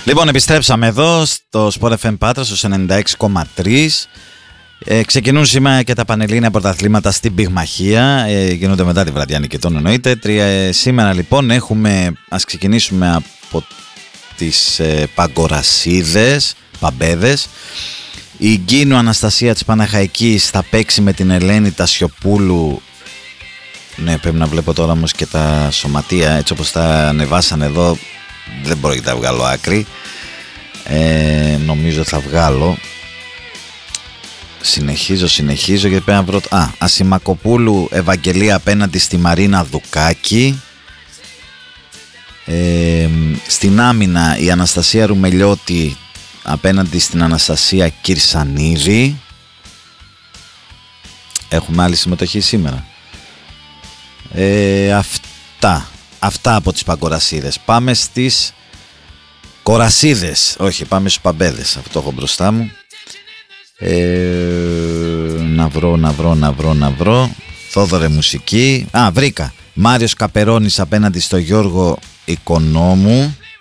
Λοιπόν, επιστρέψαμε εδώ στο Sport FM Πάτρας στο 96,3. Ξεκινούν σήμερα και τα πανελλήνια πρωταθλήματα στην πυγμαχία. Γίνονται μετά τη βραδιά νικητών, εννοείται. Σήμερα λοιπόν ας ξεκινήσουμε από τις Παγκορασίδες, Παμπέδες. Η Γκίνου Αναστασία της Παναχαϊκής θα παίξει με την Ελένη Τασιοπούλου. Ναι, πρέπει να βλέπω τώρα όμως και τα σωματεία, έτσι όπως τα ανεβάσαν εδώ. Δεν μπορώ να τα βγάλω άκρη. Νομίζω θα βγάλω. Συνεχίζω γιατί πρέπει να βρω. Ασημακοπούλου Ευαγγελία απέναντι στη Μαρίνα Δουκάκη. Στην άμυνα η Αναστασία Ρουμελιώτη απέναντι στην Αναστασία Κυρσανίδη. Έχουμε άλλη συμμετοχή σήμερα. Αυτά από τις Παγκορασίδες. Πάμε στις Κορασίδες. Όχι, πάμε στους Παμπέδες. Αυτό έχω μπροστά μου. Να βρω. Θόδωρε μουσική. Βρήκα. Μάριος Καπερώνης απέναντι στο Γιώργο Οικονόμου.